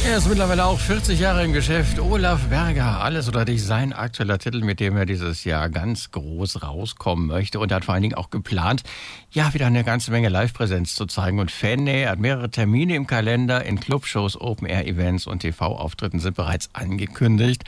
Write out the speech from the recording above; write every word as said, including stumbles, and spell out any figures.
Er ist mittlerweile auch vierzig Jahre im Geschäft. Olaf Berger, alles oder dich, sein aktueller Titel, mit dem er dieses Jahr ganz groß rauskommen möchte. Und er hat vor allen Dingen auch geplant, ja, wieder eine ganze Menge Live-Präsenz zu zeigen und Fannähe. Er hat mehrere Termine im Kalender in Clubshows, Open-Air-Events und T V-Auftritten sind bereits angekündigt.